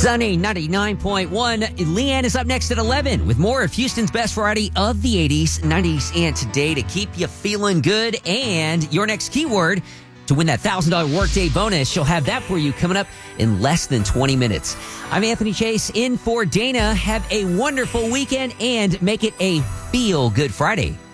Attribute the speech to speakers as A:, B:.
A: Sunny 99.1. Leanne is up next at 11 with more of Houston's best variety of the 80s, 90s, and today to keep you feeling good. And your next keyword to win that $1,000 workday bonus. She'll have that for you coming up in less than 20 minutes. I'm Anthony Chase in for Dana. Have a wonderful weekend and make it a feel good Friday.